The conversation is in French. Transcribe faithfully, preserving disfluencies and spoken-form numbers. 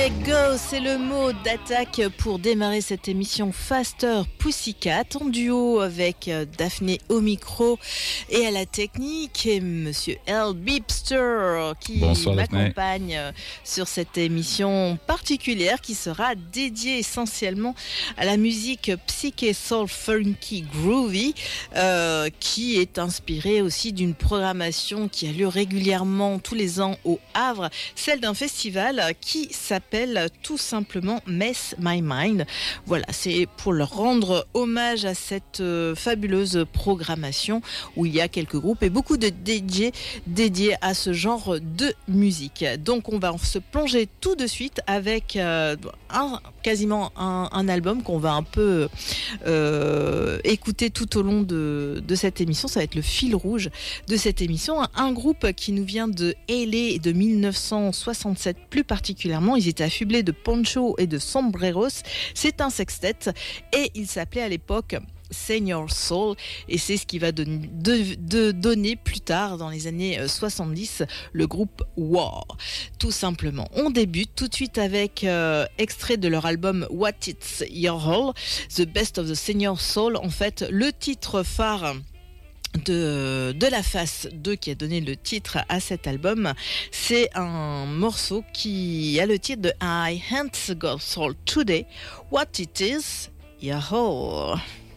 Let go, c'est le mot d'attaque pour démarrer cette émission Faster Pussycat en duo avec Daphné au micro et à la technique et Monsieur L. Beepster qui Bonsoir, m'accompagne Daphné. Sur cette émission particulière qui sera dédiée essentiellement à la musique psyché soul funky groovy euh, qui est inspirée aussi d'une programmation qui a lieu régulièrement tous les ans au Havre, celle d'un festival qui s'appelle tout simplement Mess My Mind. Voilà, c'est pour leur rendre hommage à cette euh, fabuleuse programmation où il y a quelques groupes et beaucoup de D J dédiés à ce genre de musique. Donc on va se plonger tout de suite avec euh, un, quasiment un, un album qu'on va un peu euh, écouter tout au long de, de cette émission. Ça va être le fil rouge de cette émission. Un, un groupe qui nous vient de L A et de dix-neuf cent soixante-sept plus particulièrement. Ils étaient affublés de poncho et de sombreros. C'est un sextet et il s'appelait à l'époque Senior Soul et c'est ce qui va don- de, de donner plus tard dans les années soixante-dix le groupe War, tout simplement. On débute tout de suite avec euh, extrait de leur album What It's Your All, The Best of the Senior Soul. En fait, le titre phare De, de la face deux qui a donné le titre à cet album, c'est un morceau qui a le titre de I Ain't Got Soul Today, What It Is Your All.